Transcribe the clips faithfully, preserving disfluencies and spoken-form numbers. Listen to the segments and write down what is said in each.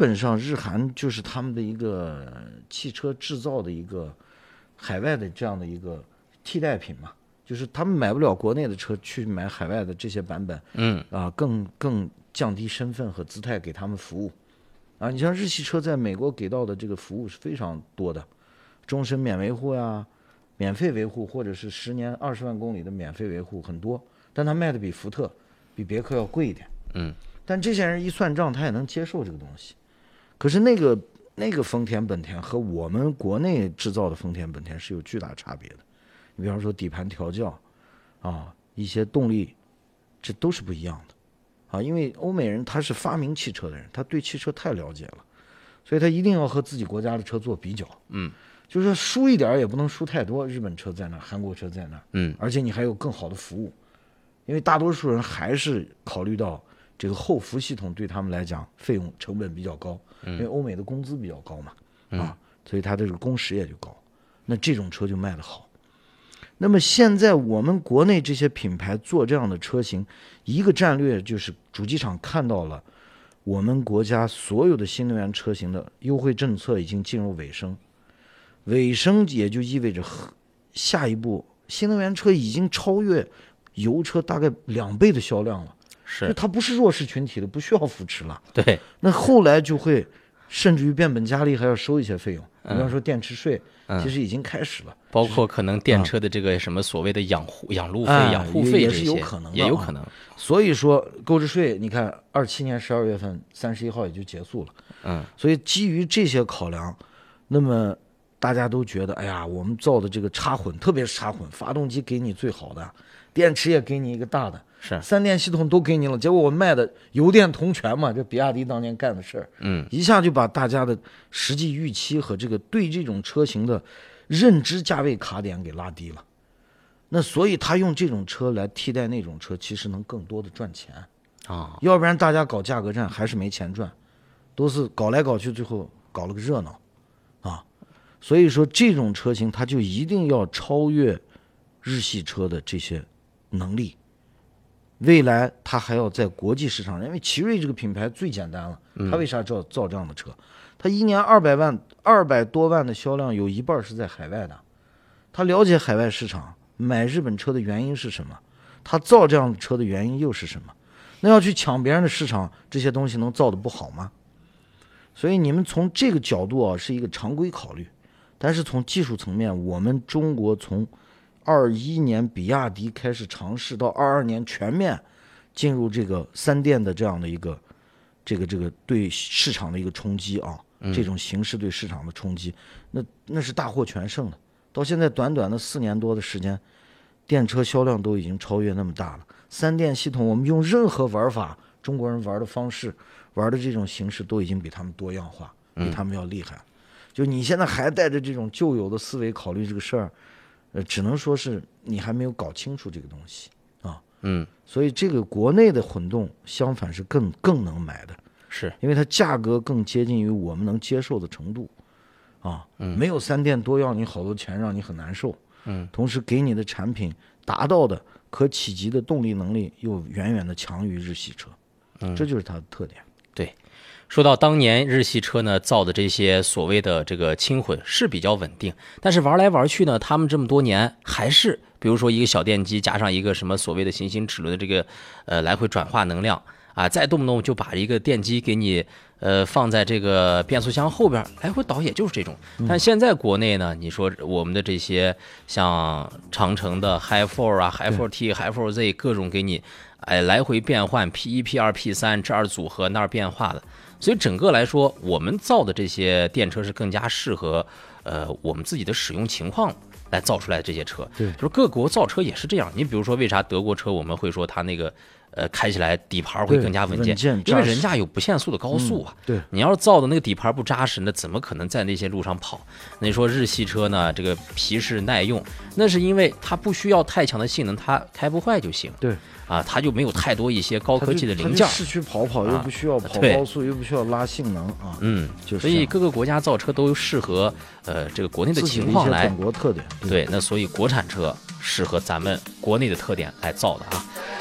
本上日韩就是他们的一个汽车制造的一个海外的这样的一个替代品嘛，就是他们买不了国内的车，去买海外的这些版本， 嗯啊，更更降低身份和姿态给他们服务。啊，你像日系车在美国给到的这个服务是非常多的，终身免维护呀，免费维护，或者是十年二十万公里的免费维护很多，但他卖的比福特、比别克要贵一点。 嗯， 但这些人一算账，他也能接受这个东西。可是那个那个丰田、本田和我们国内制造的丰田、本田是有巨大差别的。你比方说底盘调教啊，一些动力，这都是不一样的。啊，因为欧美人他是发明汽车的人，他对汽车太了解了，所以他一定要和自己国家的车做比较。 嗯， 就是说输一点也不能输太多，日本车在那，韩国车在那， 嗯， 而且你还有更好的服务，因为大多数人还是考虑到这个后服系统对他们来讲费用成本比较高，因为欧美的工资比较高嘛，啊，所以它的这个工时也就高，那这种车就卖得好。那么现在我们国内这些品牌做这样的车型，一个战略就是主机厂看到了我们国家所有的新能源车型的优惠政策已经进入尾声，尾声也就意味着下一步新能源车已经超越油车大概两倍的销量了， 是它不是弱势群体的，不需要扶持了。 对， 那后来就会甚至于变本加厉，还要收一些费用，比方说电池税， 嗯、 其实已经开始了。 包括可能电车的这个什么所谓的养护、养路费、 哎、 养护费也这些， 也是有可能的， 也有可能。 所以说购置税，你看二七年十二月份三十一号也就结束了。 嗯， 所以基于这些考量，那么大家都觉得，哎呀，我们造的这个插混，特别是插混，发动机给你最好的，电池也给你一个大的， 是三电系统都给你了，结果我卖的油电同权嘛，这比亚迪当年干的事儿， 嗯， 一下就把大家的实际预期和这个对这种车型的认知价位卡点给拉低了。那所以他用这种车来替代那种车，其实能更多的赚钱啊， 要不然大家搞价格战还是没钱赚，都是搞来搞去，最后搞了个热闹啊。所以说这种车型它就一定要超越日系车的这些能力，未来它还要在国际市场，因为奇瑞这个品牌最简单了，它为啥造造这样的车？它一年二百万二百多万的销量，有一半是在海外的，它了解海外市场，买日本车的原因是什么？它造这样的车的原因又是什么？那要去抢别人的市场，这些东西能造得不好吗？所以你们从这个角度啊，是一个常规考虑，但是从技术层面，我们中国从二一年比亚迪开始尝试，到二二年全面进入这个三电的这样的一个这个这个对市场的一个冲击啊，这种形式对市场的冲击，那那是大获全胜的。到现在短短的四年多的时间，电车销量都已经超越那么大了。三电系统，我们用任何玩法，中国人玩的方式，玩的这种形式，都已经比他们多样化，比他们要厉害。就你现在还带着这种旧有的思维考虑这个事儿，呃，只能说是你还没有搞清楚这个东西啊。 嗯， 所以这个国内的混动，相反是更更能买的， 是因为它价格更接近于我们能接受的程度。啊，嗯，没有三电多要你好多钱，让你很难受。 嗯， 同时给你的产品达到的可企及的动力能力又远远的强于日系车。嗯，这就是它的特点。 对，说到当年日系车呢造的这些所谓的这个轻混是比较稳定，但是玩来玩去呢，他们这么多年还是比如说一个小电机加上一个什么所谓的行星齿轮的这个呃来回转化能量啊，再动不动就把一个电机给你呃放在这个变速箱后边来回倒，也就是这种。但现在国内呢，你说我们的这些像长城的 Hi 四 啊 Hi 四 T、Hi 四 Z 各种给你哎来回变换 P 一 P 二 P 三这儿组合那儿变化的，所以整个来说我们造的这些电车是更加适合呃我们自己的使用情况来造出来的这些车。 对， 就是各国造车也是这样。你比如说为啥德国车我们会说它那个呃，开起来底盘会更加稳健，因为人家有不限速的高速啊。 嗯、对， 你要是造的那个底盘不扎实，那怎么可能在那些路上跑？那你说日系车呢，这个皮实耐用，那是因为它不需要太强的性能，它开不坏就行。 对， 啊，它就没有太多一些高科技的零件。 市区跑跑又不需要跑高速，啊、又不需要拉性能啊。 嗯， 就是所以各个国家造车都适合呃这个国内的情况来本国特点。 对，那所以国产车适合咱们国内的特点来造的啊。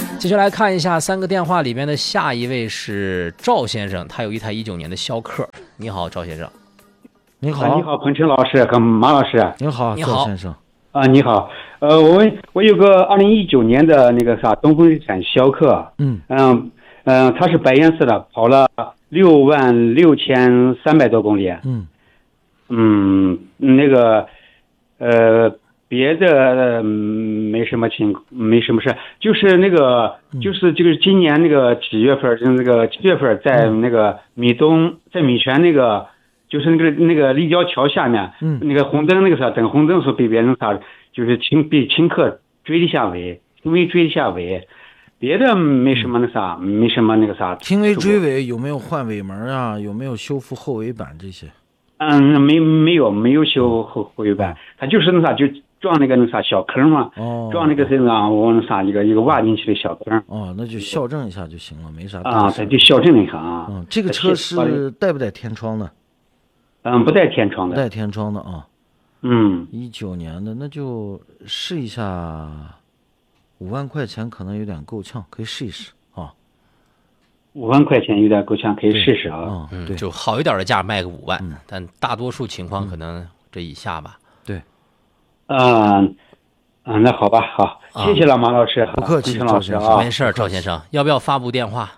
接下来看一下三个电话里面的下一位是赵先生，他有一台一九年的逍客。你好，赵先生。 你好， 啊、你好，彭程老师和马老师。 你好， 你好赵先生。 啊，你好。呃，我我有个二零一九年的那个啥东风日产逍客。 嗯嗯嗯、呃，它是白颜色的，跑了六万六千三百多公里。 嗯嗯，那个呃。别的、呃、没什么情，没什么事，就是那个， 嗯、 就是就是今年那个几月份，就那个七月份，在那个米东，在米泉那个，就是那个那个立交桥下面， 嗯， 那个红灯那个啥，等红灯的时候被别人啥，就是轻被轻客追了一下尾，轻微追了一下尾，别的没什么那啥，嗯、没什么那个啥。 轻微追尾有没有换尾门啊？有没有修复后尾板这些？ 嗯，没没有没有修后后尾板，它就是那啥就。撞那个那啥小坑嘛， 哦， 撞那个身上我那啥一个一个挖进去的小坑。 哦，那就校正一下就行了，没啥啊，它就校正一下啊。 嗯，这个车是带不带天窗的？ 嗯，不带天窗的。 不带天窗的啊。 嗯。 一九年的，那就试一下，五万块钱可能有点够呛，可以试一试啊。 五万块钱有点够呛，可以试试啊。 嗯， 对， 就好一点的价卖个五万， 嗯、 但大多数情况可能这以下吧。 对。 嗯，嗯，那好吧，好，谢谢了，马老师， 不客气， 陈老师啊， 没事，赵先生，要不要发布电话？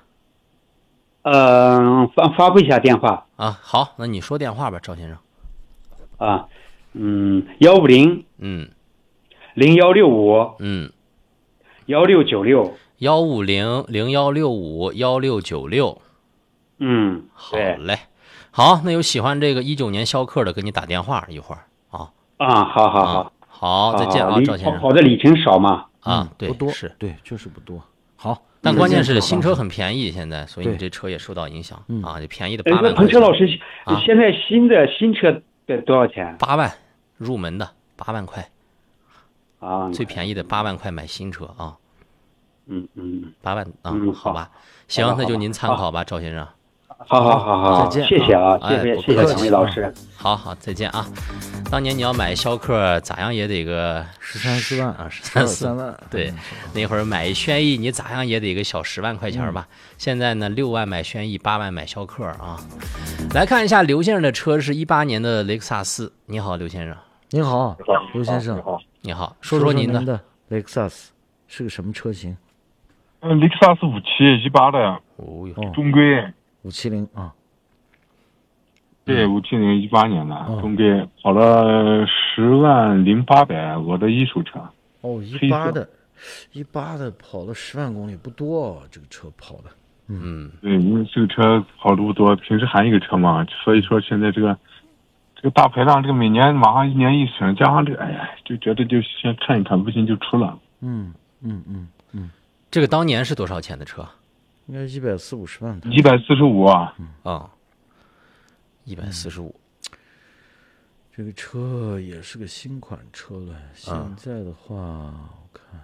呃，发发布一下电话啊，好，那你说电话吧，赵先生。 啊，嗯，幺五零， 嗯， 零幺六五， 嗯， 幺六九六， 幺五零零幺六五幺六九六， 嗯， 好嘞，好，那有喜欢这个一九年逍客的，给你打电话一会儿啊。 啊，好好好。 啊好，再见啊，赵先生。 跑的里程少嘛？ 啊，对， 不多， 是， 对，就是不多。好， 但关键是新车很便宜，现在，所以你这车也受到影响啊，就便宜的八万。 彭车老师，现在新的新车得多少钱？ 八万，入门的八万块。 啊， 最便宜的八万块买新车啊。 嗯嗯， 八万啊，好吧，行，那就您参考吧，赵先生。 好好好好， 再见， 谢谢啊，谢谢谢谢两位老师。 好好，再见啊。当年你要买逍客，咋样也得个十三四万啊，十三四万。 对，那会儿买一轩逸，你咋样也得个小十万块钱吧。现在呢，六万买轩逸，八万买逍客啊。来看一下刘先生的车是一八年的雷克萨斯。你好，刘先生。 你好，刘先生。 你好，说说您的雷克萨斯是个什么车型？ 嗯，雷克萨斯五七一八的， 哦哟， 中规。 五七零啊， 对，五七零一八年的中规，跑了十万零八百，我的一手车。 哦，一八的，一八的跑了十万公里不多哦，这个车跑的。 嗯， 对，因为这个车跑的不多，平时还一个车嘛，所以说现在这个这个大排量，这个每年马上一年一审，加上这个，哎呀，就觉得就先看一看，不行就出了。 嗯嗯嗯嗯， 这个当年是多少钱的车？ 应该一百四五十万， 一百四十五啊， 啊，一百四十五。 这个车也是个新款车了，现在的话，我看，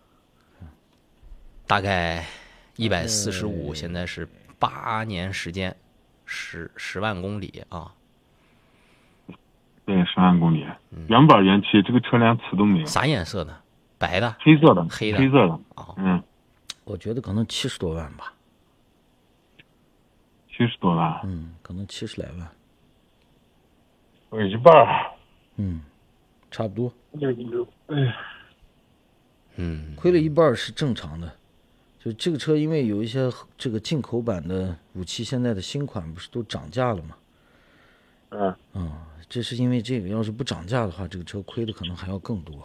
大概一百四十五，现在是八年时间，十十万公里啊。 对，十万公里，原版原漆，这个车连刺都没有。 啥颜色的？白的？ 黑色的？ 黑的？ 黑色的。 哦， 嗯。 我觉得可能七十多万吧， 七十多万， 嗯，可能七十来万， 我一半儿， 嗯，差不多， 哎， 嗯， 亏了一半是正常的，就这个车因为有一些这个进口版的五七，现在的新款不是都涨价了吗？ 嗯， 嗯，这是因为这个，要是不涨价的话，这个车亏的可能还要更多。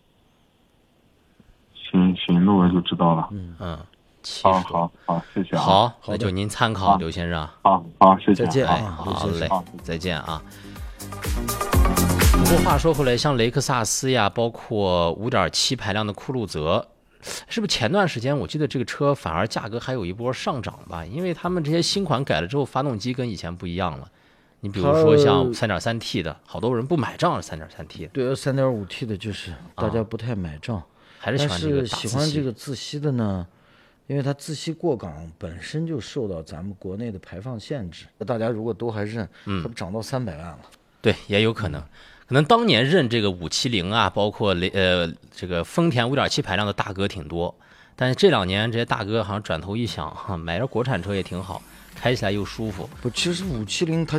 行行，那我就知道了。 嗯嗯，七好十多。 好好，谢谢啊。 好，那就您参考，刘先生。 好好，谢谢。 再见哎， 啊， 好嘞好， 再见啊。不过话说回来，像雷克萨斯呀，包括五点七排量的酷路泽，是不是前段时间我记得这个车反而价格还有一波上涨吧？因为他们这些新款改了之后，发动机跟以前不一样了。你比如说像三点三 T 的，好多人不买账三点三 T 的。 对，三点五 T 的就是大家不太买账。 还是喜欢这个但是喜欢这个自吸的呢，因为它自吸过港本身就受到咱们国内的排放限制。大家如果都还认，它不涨到三百万了？ 对，也有可能，可能当年认这个五七零啊，包括雷呃这个丰田五点七排量的大哥挺多， 但是这两年这些大哥好像转头一想，哈，买点国产车也挺好，开起来又舒服。 不，其实五七零它